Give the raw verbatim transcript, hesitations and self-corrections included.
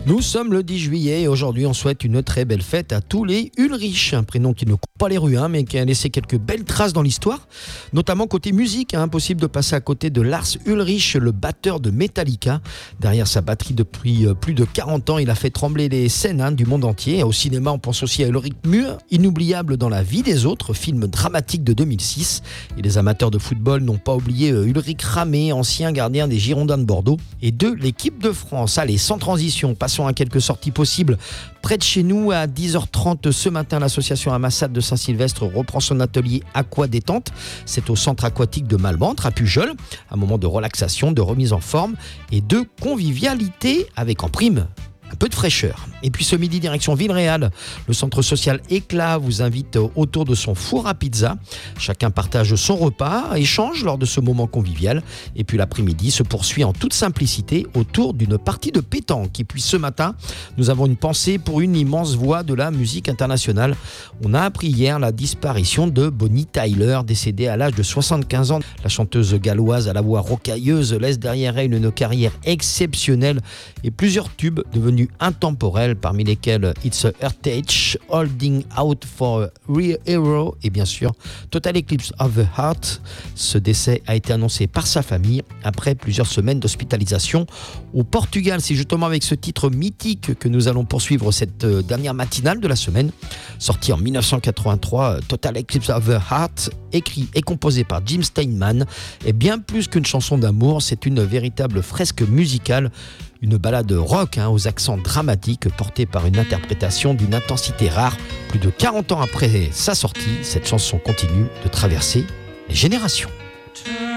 Nous sommes le dix juillet et aujourd'hui on souhaite une très belle fête à tous les Ulrich, un prénom qui ne court pas les rues hein, mais qui a laissé quelques belles traces dans l'histoire, notamment côté musique, hein, impossible de passer à côté de Lars Ulrich, le batteur de Metallica. Derrière sa batterie depuis plus de quarante ans, il a fait trembler les scènes hein, du monde entier. Au cinéma, on pense aussi à Ulrich Mur, inoubliable dans La vie des autres, film dramatique de deux mille six. Et les amateurs de football n'ont pas oublié Ulrich Ramé, ancien gardien des Girondins de Bordeaux et de l'équipe de France. Allez, sans transition, passons à quelques sorties possibles. Près de chez nous, à dix heures trente ce matin, l'association Amassade de Saint-Sylvestre reprend son atelier Aqua Détente. C'est au centre aquatique de Malbentre, à Pujol. Un moment de relaxation, de remise en forme et de convivialité avec en prime un peu de fraîcheur. Et puis ce midi, direction Villeréal, le centre social Éclat vous invite autour de son four à pizza. Chacun partage son repas, échange lors de ce moment convivial. Et puis l'après-midi se poursuit en toute simplicité autour d'une partie de pétanque. Et puis ce matin, nous avons une pensée pour une immense voix de la musique internationale. On a appris hier la disparition de Bonnie Tyler, décédée à l'âge de soixante-quinze ans. La chanteuse galloise à la voix rocailleuse laisse derrière elle une carrière exceptionnelle et plusieurs tubes devenus intemporels, parmi lesquels It's a Heritage, Holding Out for a Real Hero et bien sûr Total Eclipse of the Heart. Ce décès a été annoncé par sa famille après plusieurs semaines d'hospitalisation au Portugal. C'est justement avec ce titre mythique que nous allons poursuivre cette dernière matinale de la semaine. Sorti en dix-neuf cent quatre-vingt-trois, Total Eclipse of the Heart, écrit et composé par Jim Steinman, est bien plus qu'une chanson d'amour, c'est une véritable fresque musicale. Une ballade rock hein, aux accents dramatiques portée par une interprétation d'une intensité rare. Plus de quarante ans après sa sortie, cette chanson continue de traverser les générations.